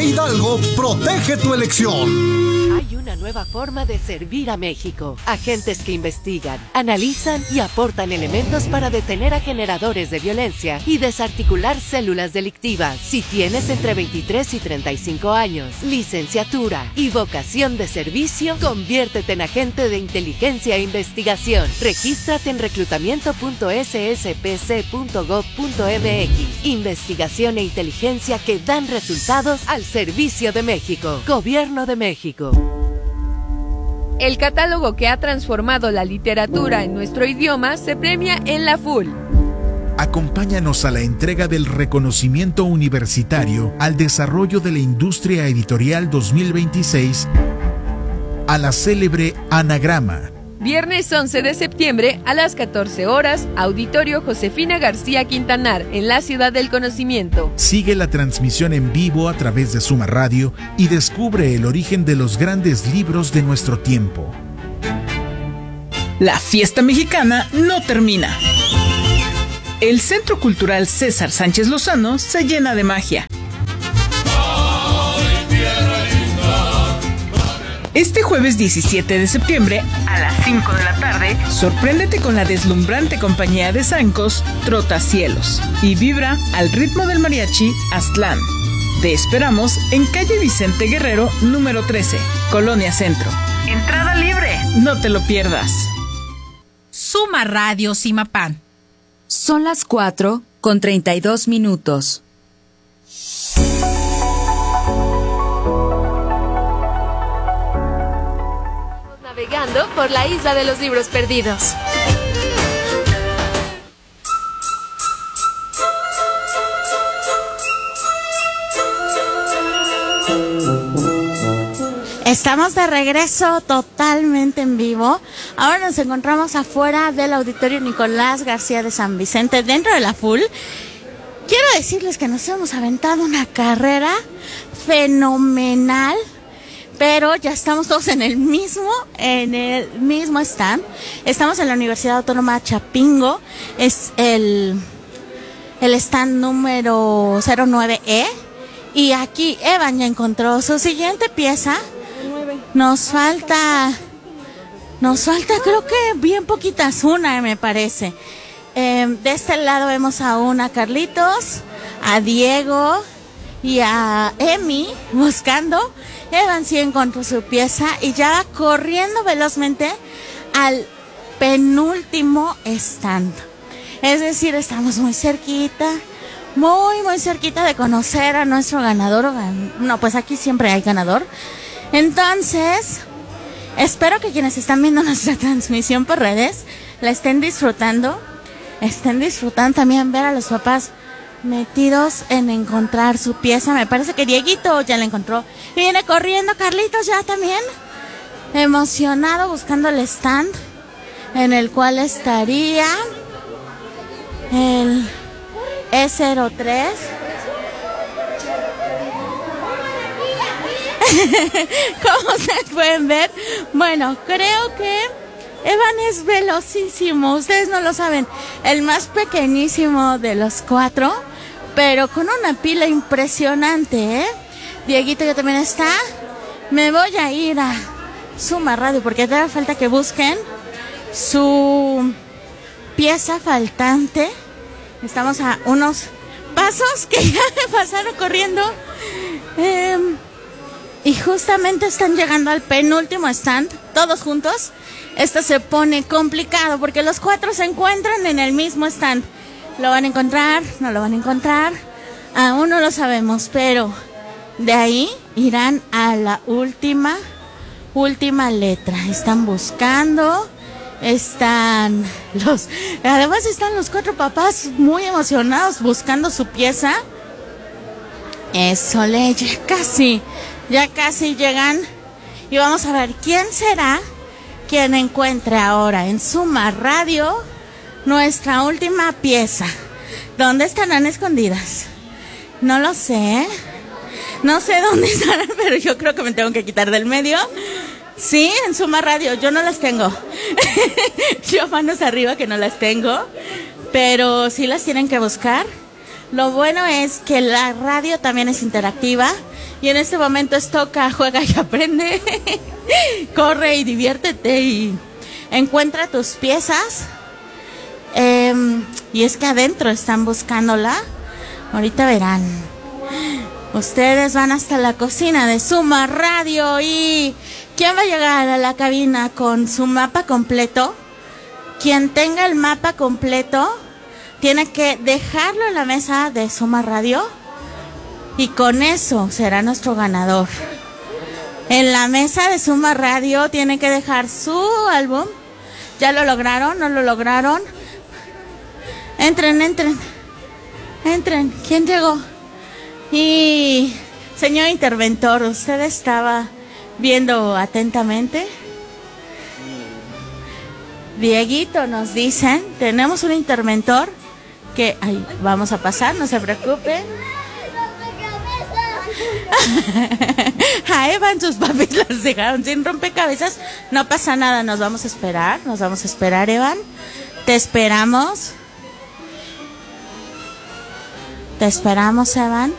Hidalgo protege tu elección. Hay una nueva forma de servir a México. Agentes que investigan, analizan y aportan elementos para detener a generadores de violencia y desarticular células delictivas. Si tienes entre 23 y 35 años, licenciatura y vocación de servicio, conviértete en agente de inteligencia e investigación. Regístrate en reclutamiento.sspc.gov.mx. Investigación e inteligencia que dan resultados al servicio de México. Gobierno de México. El catálogo que ha transformado la literatura en nuestro idioma se premia en la FUL. Acompáñanos a la entrega del reconocimiento universitario al desarrollo de la industria editorial 2026 a la célebre Anagrama. Viernes 11 de septiembre a las 14 horas, Auditorio Josefina García Quintanar, en la Ciudad del Conocimiento. Sigue la transmisión en vivo a través de Suma Radio y descubre el origen de los grandes libros de nuestro tiempo. La fiesta mexicana no termina. El Centro Cultural César Sánchez Lozano se llena de magia. Este jueves 17 de septiembre, a las 5 de la tarde, sorpréndete con la deslumbrante compañía de zancos Trotacielos y vibra al ritmo del mariachi Aztlán. Te esperamos en calle Vicente Guerrero, número 13, Colonia Centro. Entrada libre, no te lo pierdas. Suma Radio Simapán. Son las 4:32. Navegando por la isla de los libros perdidos. Estamos de regreso totalmente en vivo. Ahora nos encontramos afuera del Auditorio Nicolás García de San Vicente, dentro de la FUL. Quiero decirles que nos hemos aventado una carrera fenomenal, pero ya estamos todos en el mismo stand. Estamos en la Universidad Autónoma Chapingo. Es el stand número 09E. Y aquí Evan ya encontró su siguiente pieza. Nos falta creo que bien poquitas, una me parece. De este lado vemos a Carlitos, a Diego y a Emi buscando. Evan sí encontró su pieza y ya va corriendo velozmente al penúltimo stand. Es decir, estamos muy cerquita de conocer a nuestro ganador. No, pues aquí siempre hay ganador. Entonces, espero que quienes están viendo nuestra transmisión por redes la estén disfrutando también ver a los papás metidos en encontrar su pieza. Me parece que Dieguito ya la encontró y viene corriendo. Carlitos ya también emocionado buscando el stand en el cual estaría el E03. Como ustedes pueden ver, bueno, creo que Evan es velocísimo, ustedes no lo saben, el más pequeñísimo de los cuatro, pero con una pila impresionante, ¿eh? Dieguito ya también está. Me voy a ir a Suma Radio porque todavía falta que busquen su pieza faltante. Estamos a unos pasos que ya me pasaron corriendo. Y justamente están llegando al penúltimo stand, todos juntos. Esto se pone complicado porque los cuatro se encuentran en el mismo stand. ¿Lo van a encontrar? ¿No lo van a encontrar? Aún no lo sabemos, pero de ahí irán a la última letra. Están buscando, además están los cuatro papás muy emocionados buscando su pieza. Eso, ya casi llegan y vamos a ver quién será quien encuentre ahora en Suma Radio nuestra última pieza. ¿Dónde estarán escondidas? No lo sé. No sé dónde estarán, pero yo creo que me tengo que quitar del medio. Sí, en Suma Radio, yo no las tengo. Yo manos arriba que no las tengo, pero sí las tienen que buscar. Lo bueno es que la radio también es interactiva Y en este momento toca juega y aprende. Corre y diviértete y encuentra tus piezas. Y es que adentro están buscándola. Ahorita verán. Ustedes van hasta la cocina de Suma Radio. ¿Y quién va a llegar a la cabina con su mapa completo? Quien tenga el mapa completo tiene que dejarlo en la mesa de Suma Radio. Y con eso será nuestro ganador. En la mesa de Suma Radio tiene que dejar su álbum. ¿Ya lo lograron? ¿No lo lograron? Entren. ¿Quién llegó? Y señor interventor, ¿usted estaba viendo atentamente? Dieguito, nos dicen, tenemos un interventor que vamos a pasar, no se preocupen. A Evan sus papis los dejaron sin rompecabezas. No pasa nada, nos vamos a esperar, Evan. Te esperamos, Evan.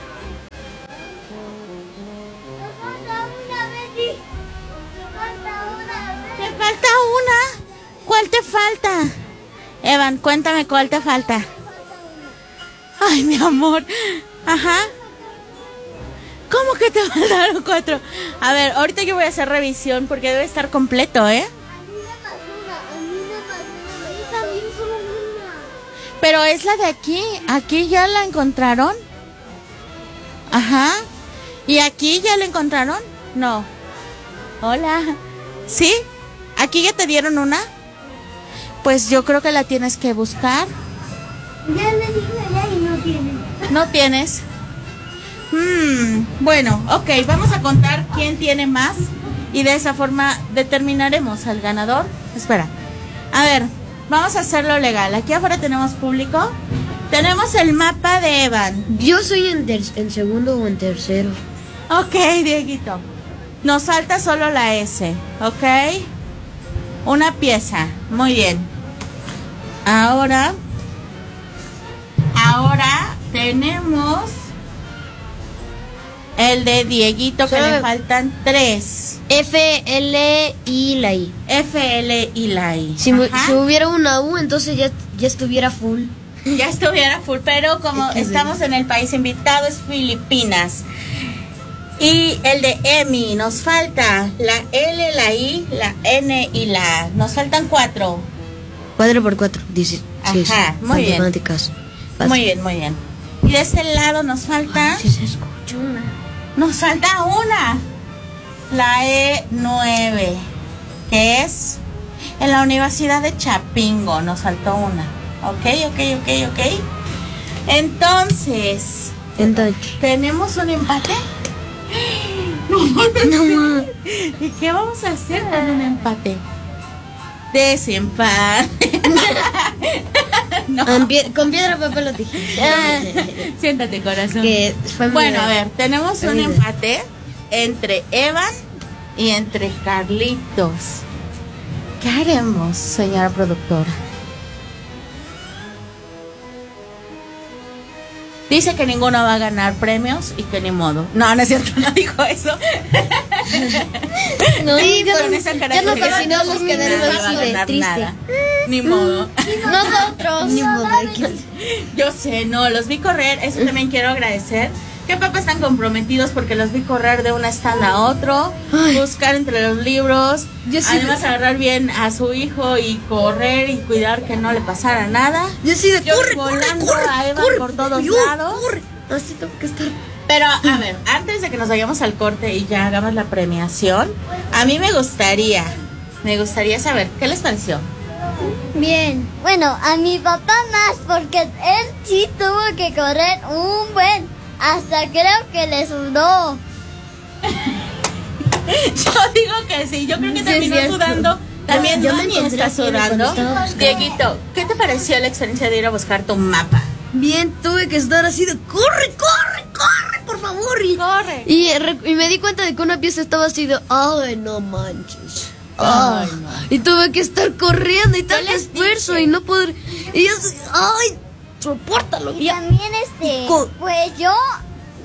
¿Te falta una? ¿Cuál te falta? Evan, cuéntame cuál te falta. Ay, mi amor. Ajá. ¿Cómo que te faltaron 4? A ver, ahorita yo voy a hacer revisión porque debe estar completo, ¿eh? Pero es la de aquí. ¿Aquí ya la encontraron? Ajá. ¿Y aquí ya la encontraron? No. Hola. ¿Sí? ¿Aquí ya te dieron una? Pues yo creo que la tienes que buscar. Ya le dije allá y no tienes. ¿No tienes? Bueno, ok, vamos a contar quién tiene más y de esa forma determinaremos al ganador. Espera, a ver, vamos a hacerlo legal. Aquí afuera tenemos público. Tenemos el mapa de Evan. Yo soy en segundo o en tercero. Ok, Dieguito. Nos falta solo la S, ¿ok? Una pieza, muy bien. Ahora tenemos el de Dieguito, que le faltan 3. F, L y la I. F, L y la I. Si hubiera una U, entonces ya estuviera full. Ya estuviera full, pero como estamos en el país invitado es Filipinas. Y el de Emi, nos falta la L, la I, la N y la A. Nos faltan 4. 4 por 4, dice. Ajá, muy bien. Matemáticas. Muy bien. Y de este lado nos falta... Sí, se escucha una. Nos falta una. La E9, que es en la Universidad de Chapingo. Nos faltó una. Ok. Entonces, ¿tenemos un empate? No. ¿Y qué vamos a hacer con un empate? Desempate. No. Con piedra, papel o tijera. Siéntate, corazón. Bueno, a ver, tenemos un empate entre Evan y entre Carlitos. ¿Qué haremos, señora productora? Dice que ninguno va a ganar premios y que ni modo. No es cierto, no dijo eso. No, ya no nos quedaremos así de triste. Ni modo. Nosotros. Ni modo. Yo sé, los vi correr. Eso también quiero agradecer. Que papás están comprometidos porque los vi correr de un stand a otro. Buscar entre los libros. Además agarrar bien a su hijo y correr y cuidar que no le pasara nada. Yo sí de corre a Eva por todos lados. Así tengo que estar. Pero a ver, antes de que nos vayamos al corte y ya hagamos la premiación, a mí me gustaría saber, ¿qué les pareció? Bien. Bueno, a mi papá más, porque él sí tuvo que correr un buen. Hasta creo que le sudó. Yo digo que sí, yo creo que terminó sudando. También Dani está sudando. Dieguito, ¿qué te pareció la experiencia de ir a buscar tu mapa? Bien, tuve que estar así de corre, por favor. Corre. Y me di cuenta de que una pieza estaba así de, ay, no manches. No. Y tuve que estar corriendo y tanto esfuerzo y no poder. Y yo, ay, sopórtalo. Y también pues yo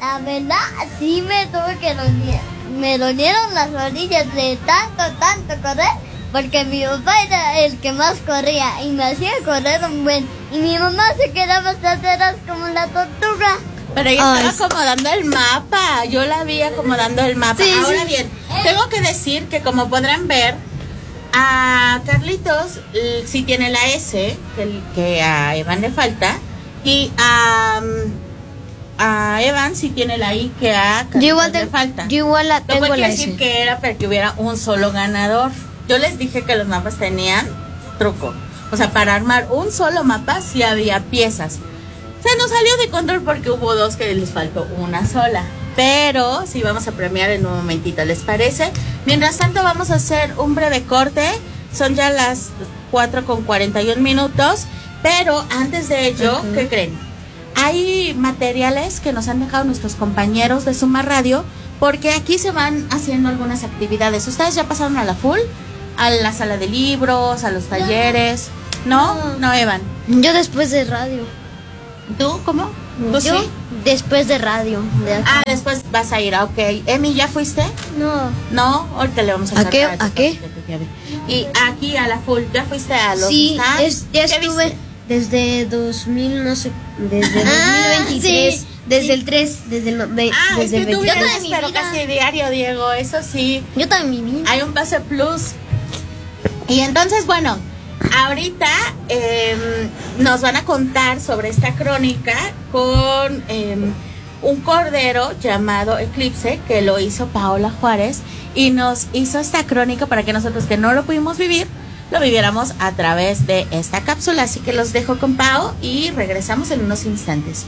La verdad, sí me tuve que dolía. Me dolieron las rodillas de tanto correr, porque mi papá era el que más corría y me hacía correr un buen. Y mi mamá se quedaba atrás como la tortuga. Pero ella estaba acomodando el mapa, yo la vi acomodando el mapa. Sí, Ahora bien, tengo que decir que como podrán ver, a Carlitos sí tiene la S, que a Evan le falta, y a Evan sí tiene la I, que a Carlitos le falta. Yo igual la tengo Tengo que la decir S. que era para que hubiera un solo ganador. Yo les dije que los mapas tenían truco. O sea, para armar un solo mapa sí había piezas. Se nos salió de control porque hubo 2 que les faltó una sola. Pero sí vamos a premiar en un momentito, ¿les parece? Mientras tanto vamos a hacer un breve corte. Son ya las 4:41. Pero antes de ello, ¿qué creen? Hay materiales que nos han dejado nuestros compañeros de Suma Radio, porque aquí se van haciendo algunas actividades. ¿Ustedes ya pasaron a la full? ¿A la sala de libros? ¿A los talleres? No, Evan. Yo después de radio. ¿Tú cómo? ¿Tú Yo sí? después de radio. Después vas a ir, ok. Emi, ¿ya fuiste? No, ahorita le vamos a ¿A qué? sacar ¿A qué? Y aquí a la full, ¿ya fuiste a los Sí, stands? ya ¿Qué estuve viste? desde 2000, no sé, desde 2023, sí. desde el 3, desde el Es desde el que tú 23. vienes, pero casi diario, Diego, eso sí. Yo también viví. Hay un pase plus. Y entonces, bueno, ahorita nos van a contar sobre esta crónica con un cordero llamado Eclipse, que lo hizo Paola Juárez, y nos hizo esta crónica para que nosotros que no lo pudimos vivir, lo viviéramos a través de esta cápsula. Así que los dejo con Pao y regresamos en unos instantes.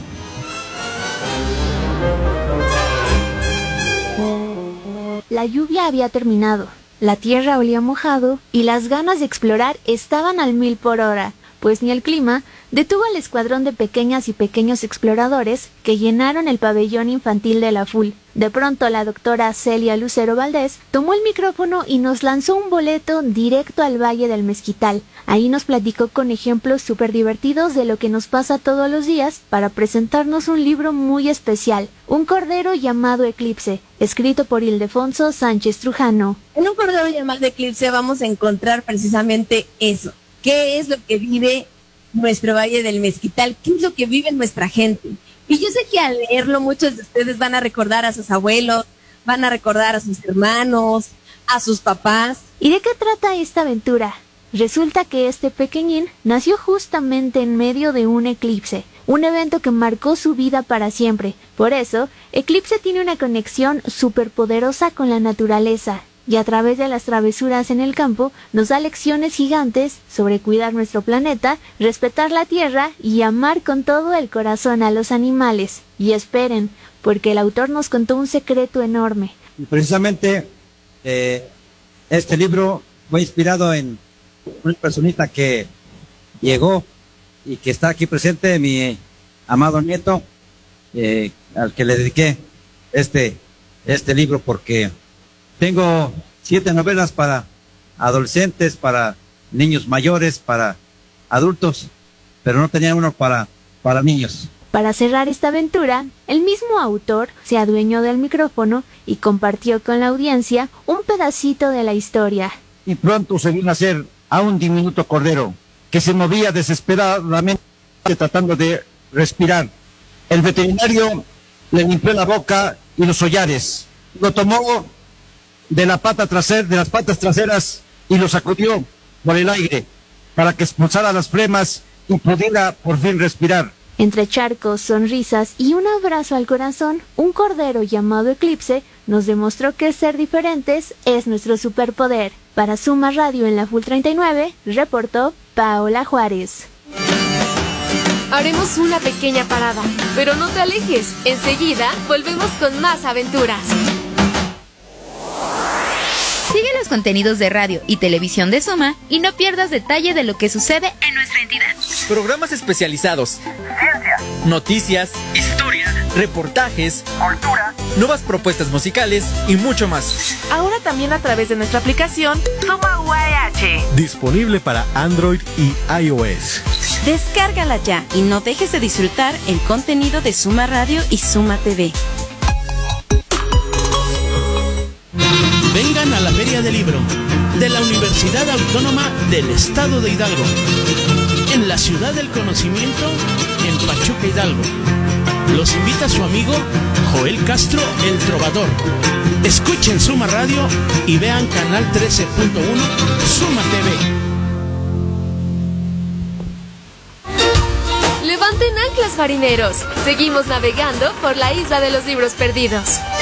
La lluvia había terminado, la tierra olía mojado y las ganas de explorar estaban al 1000 por hora, pues ni el clima detuvo al escuadrón de pequeñas y pequeños exploradores que llenaron el pabellón infantil de la FUL. De pronto la doctora Celia Lucero Valdés tomó el micrófono y nos lanzó un boleto directo al Valle del Mezquital. Ahí nos platicó con ejemplos súper divertidos de lo que nos pasa todos los días para presentarnos un libro muy especial, Un cordero llamado Eclipse, escrito por Ildefonso Sánchez Trujano. En Un cordero llamado Eclipse vamos a encontrar precisamente eso. ¿Qué es lo que vive nuestro Valle del Mezquital? ¿Qué es lo que vive nuestra gente? Y yo sé que al leerlo muchos de ustedes van a recordar a sus abuelos, van a recordar a sus hermanos, a sus papás. ¿Y de qué trata esta aventura? Resulta que este pequeñín nació justamente en medio de un eclipse, un evento que marcó su vida para siempre. Por eso, Eclipse tiene una conexión superpoderosa con la naturaleza, y a través de las travesuras en el campo nos da lecciones gigantes sobre cuidar nuestro planeta, respetar la tierra y amar con todo el corazón a los animales. Y esperen, porque el autor nos contó un secreto enorme. Y precisamente este libro fue inspirado en una personita que llegó y que está aquí presente, mi amado nieto, al que le dediqué este libro, porque tengo 7 novelas para adolescentes, para niños mayores, para adultos, pero no tenía uno para niños. Para cerrar esta aventura, el mismo autor se adueñó del micrófono y compartió con la audiencia un pedacito de la historia. Y pronto se vio nacer a un diminuto cordero que se movía desesperadamente tratando de respirar. El veterinario le limpió la boca y los hollares, lo tomó de las patas traseras y lo sacudió por el aire para que expulsara las flemas y pudiera por fin respirar. Entre charcos, sonrisas y un abrazo al corazón, un cordero llamado Eclipse nos demostró que ser diferentes es nuestro superpoder. Para Suma Radio en la Full 39, reportó Paola Juárez. Haremos una pequeña parada, pero no te alejes. Enseguida volvemos con más aventuras. Sigue los contenidos de radio y televisión de Suma y no pierdas detalle de lo que sucede en nuestra entidad. Programas especializados, ciencia, noticias, historia, reportajes, cultura, nuevas propuestas musicales y mucho más. Ahora también a través de nuestra aplicación Suma UAH. Disponible para Android y iOS. Descárgala ya y no dejes de disfrutar el contenido de Suma Radio y Suma TV. Vengan a la Feria del Libro de la Universidad Autónoma del Estado de Hidalgo, en la Ciudad del Conocimiento, en Pachuca, Hidalgo. Los invita su amigo Joel Castro, el Trovador. Escuchen Suma Radio y vean Canal 13.1 Suma TV. Levanten anclas, marineros. Seguimos navegando por la isla de los libros perdidos.